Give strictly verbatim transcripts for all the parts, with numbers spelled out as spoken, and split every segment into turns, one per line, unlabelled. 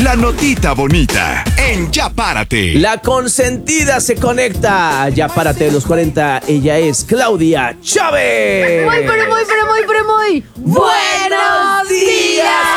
La notita bonita en Ya Párate.
La consentida se conecta. Ya Párate de los cuarenta. Ella es Claudia Chávez.
Muy, pero muy, pero muy, pero muy. ¡Buenos días!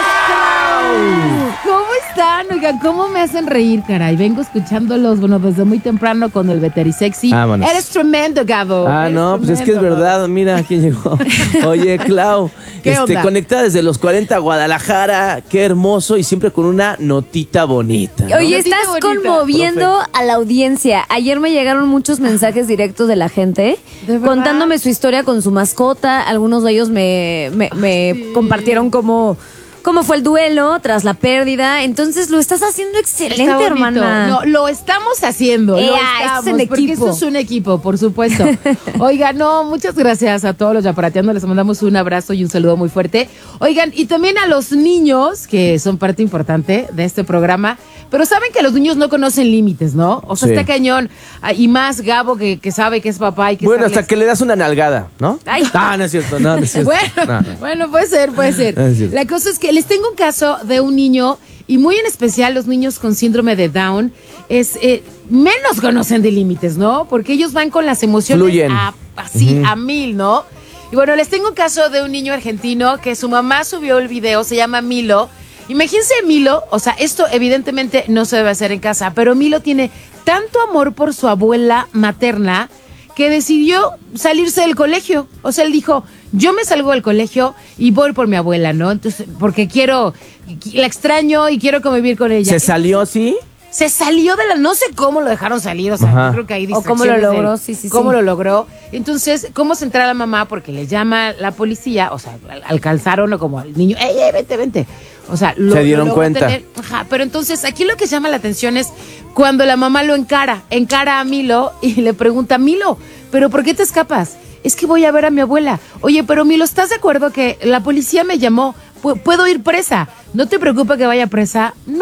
¿Cómo están? Oigan, ¿cómo me hacen reír, caray? Vengo escuchándolos, bueno, desde muy temprano con el Veterisexy.
Vámonos.
Eres tremendo, Gabo.
Ah,
Eres
no, pues es que es
tremendo.
verdad. Mira quién llegó. Oye, Clau,
¿Qué
este,
onda?
conectada desde los cuarenta a Guadalajara. Qué hermoso y siempre con una notita bonita, ¿no?
Oye,
Notita
estás
bonita.
conmoviendo
Profe.
a la audiencia. Ayer me llegaron muchos mensajes directos de la gente
¿De verdad?
contándome su historia con su mascota. Algunos de ellos me, me, me
sí. compartieron
compartieron cómo, cómo fue el duelo tras la pérdida. Entonces lo estás haciendo excelente,
Está bonito.
hermana.
No, lo estamos haciendo. Lo
Ea,
estamos,
es en
porque
equipo.
esto es un equipo, por supuesto. Oigan, no, muchas gracias a todos los yaparateanos. Les mandamos un abrazo y un saludo muy fuerte. Oigan, y también a los niños, que son parte importante de este programa. Pero saben que los niños no conocen límites, ¿no? O sea,
Sí.
está cañón. Ah, Y más Gabo, que, que sabe que es papá y que
Bueno,
estarles-
hasta que le das una nalgada, ¿no?
Ay.
Ah, no es cierto, no, no es cierto.
Bueno,
No, no.
bueno, puede ser, puede ser.
Es cierto.
La cosa es que les tengo un caso de un niño, y muy en especial los niños con síndrome de Down, es eh, menos conocen de límites, ¿no? Porque ellos van con las emociones
Fluyen.
a- así,
Ujú.
a mil, ¿no? Y bueno, les tengo un caso de un niño argentino que su mamá subió el video, se llama Milo. Imagínense Milo, o sea, esto evidentemente no se debe hacer en casa, pero Milo tiene tanto amor por su abuela materna que decidió salirse del colegio. O sea, él dijo, yo me salgo del colegio y voy por mi abuela, ¿no? Entonces, porque quiero, la extraño y quiero convivir con ella.
¿Se salió así?
Se salió de la, no sé cómo lo dejaron salir, o sea,
Ajá.
yo creo que hay
O cómo lo
distracciones de-
logró, sí, sí, sí.
Cómo lo logró. Entonces, ¿cómo se entera la mamá? Porque le llama la policía, o sea, al- alcanzaron o como al niño, ¡ey, ey, vente, vente! O sea, lo,
Se dieron
lo logró
cuenta.
tener. Ajá, pero entonces, aquí lo que llama la atención es cuando la mamá lo encara, encara a Milo y le pregunta, Milo, ¿pero por qué te escapas? Es que voy a ver a mi abuela. Oye, pero Milo, ¿estás de acuerdo que la policía me llamó? Pu- ¿Puedo ir presa? ¿No te preocupa que vaya presa? No.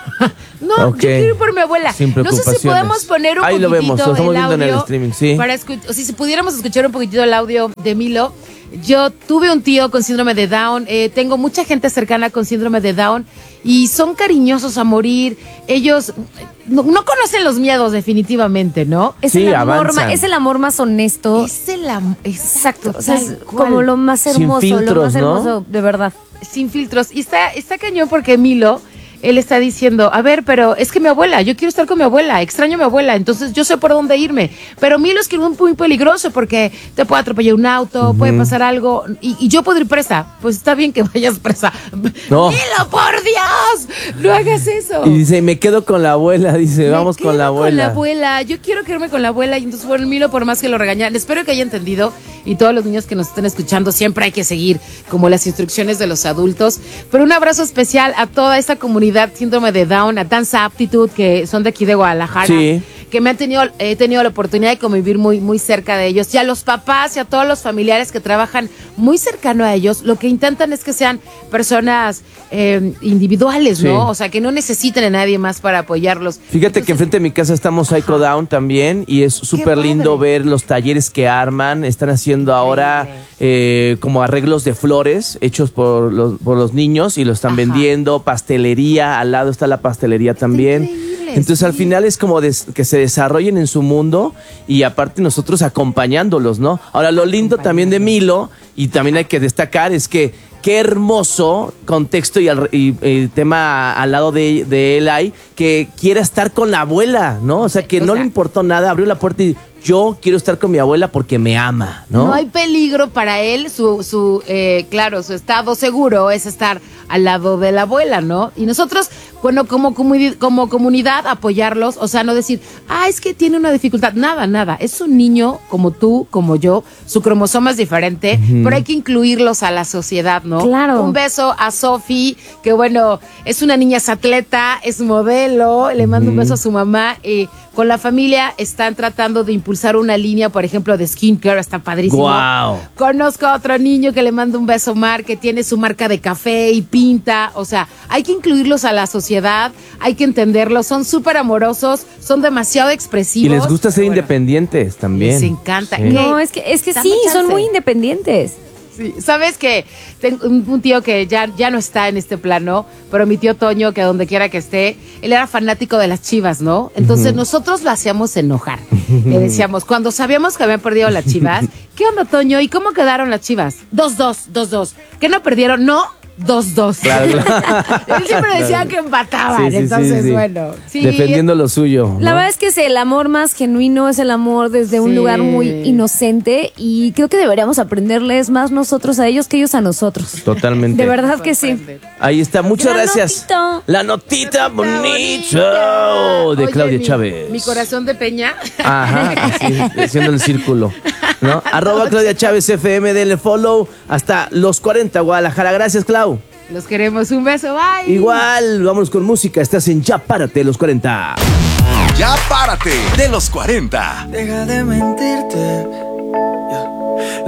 No,
Ok.
yo quiero ir por mi abuela.
Sin
No sé si
preocupaciones.
podemos poner un
Ahí lo
poquitito
vemos, lo estamos
el
viendo en el
audio
streaming, sí.
para escu- o si, si pudiéramos escuchar un poquitito el audio de Milo. Yo tuve un tío con síndrome de Down, eh, tengo mucha gente cercana con síndrome de Down y son cariñosos a morir. Ellos no, no conocen los miedos definitivamente, ¿no?
Es,
Sí,
el amor
avanzan.
ma- es el amor más honesto.
Es el am-
Exacto.
exacto,
O sea, es
tal cual.
como lo más
Sin
hermoso, lo
filtros,
más
¿no?
hermoso, de verdad.
Sin filtros. Y está, está cañón porque Milo, él está diciendo, a ver, pero es que mi abuela, yo quiero estar con mi abuela, extraño a mi abuela, entonces yo sé por dónde irme. Pero Milo es que es muy peligroso porque te puede atropellar un auto, puede pasar algo, y, y yo puedo ir presa. Pues está bien que vayas presa.
No.
Milo, por Dios, no hagas eso.
Y dice, me quedo con la abuela, dice,
Me
vamos con la
quedo Con la
abuela.
abuela, yo quiero quedarme con la abuela. Y entonces, bueno, Milo, por más que lo regañan, espero que haya entendido. Y todos los niños que nos estén escuchando, siempre hay que seguir como las instrucciones de los adultos. Pero un abrazo especial a toda esta comunidad síndrome de Down, a Danza Aptitude, que son de aquí de Guadalajara.
Sí.
Que me han tenido, he tenido la oportunidad de convivir muy, muy cerca de ellos. Y a los papás y a todos los familiares que trabajan muy cercano a ellos, lo que intentan es que sean personas eh, individuales, ¿no?
Sí.
O sea, que no necesiten a nadie más para apoyarlos.
Fíjate que enfrente de mi casa estamos Psycho Down también y es súper
padre.
lindo ver los talleres que arman. Están haciendo ahora eh, como arreglos de flores hechos por los, por los niños y lo están
Ajá.
vendiendo. Pastelería, al lado está la pastelería también.
increíble,
Entonces al
sí.
final es como des- que se desarrollen en su mundo y aparte nosotros acompañándolos, ¿no? Ahora lo lindo también de Milo y también hay que destacar es que qué hermoso contexto y, al- y, eh, tema al lado de, de él hay que quiera estar con la abuela, ¿no? O sea, que
O
no
sea,
le importó nada, abrió la puerta y yo quiero estar con mi abuela porque me ama, ¿no?
No hay peligro para él, su, su eh, claro, su estado seguro es estar al lado de la abuela, ¿no? Y nosotros, bueno, como, comuni- como comunidad, apoyarlos, o sea, no decir, ah, es que tiene una dificultad, nada, nada, es un niño como tú, como yo, su cromosoma es diferente, pero hay que incluirlos a la sociedad, ¿no?
Claro.
Un beso a Sofi, que bueno, es una niña, es atleta, es modelo, le mando un beso a su mamá, y con la familia están tratando de impulsar una línea, por ejemplo, de skincare, está padrísimo.
Guau.
Conozco a otro niño que le mando un beso, Mar, que tiene su marca de café y pinta. O sea, hay que incluirlos a la sociedad, hay que entenderlos. Son súper amorosos, son demasiado expresivos.
Y les gusta ser
Pero bueno,
independientes también.
les encanta.
Sí.
¿Qué?
No, es que, es que
Dame
sí, son
chance.
muy independientes.
Sí, sabes que tengo un, un tío que ya, ya no está en este plano, pero mi tío Toño, que donde quiera que esté, él era fanático de las Chivas, ¿no? Entonces uh-huh. nosotros lo hacíamos enojar. Le decíamos, cuando sabíamos que habían perdido las Chivas, ¿qué onda, Toño? ¿Y cómo quedaron las Chivas? Dos, dos, dos, dos. ¿Qué no perdieron? No. Dos, dos. Claro, claro. Él siempre decía claro. que empataban, sí, sí, entonces, sí, sí. bueno. Sí.
Defendiendo lo suyo.
La
¿no?
verdad es que es el amor más genuino, es el amor desde un sí. lugar muy inocente y creo que deberíamos aprenderles más nosotros a ellos que ellos a nosotros.
Totalmente.
De verdad que sí.
Ahí está, muchas
La
gracias.
Notito.
La notita bonita de
Oye,
Claudia
mi,
Chávez.
Mi corazón de peña.
Ajá, así, haciendo el círculo. ¿No? Arroba Claudia Chávez F M, denle follow hasta los cuarenta Guadalajara. Gracias, Clau.
Los queremos, un beso, bye.
Igual, vámonos con música. Estás en Ya Párate, los cuarenta.
Ya Párate, de los cuarenta.
Deja de mentirte.